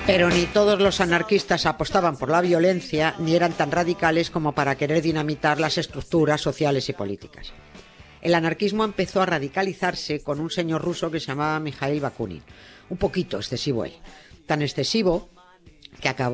Pero ni todos los anarquistas apostaban por la violencia, ni eran tan radicales como para querer dinamitar las estructuras sociales y políticas. El anarquismo empezó a radicalizarse con un señor ruso que se llamaba Mikhail Bakunin. Un poquito excesivo él. Tan excesivo que acabó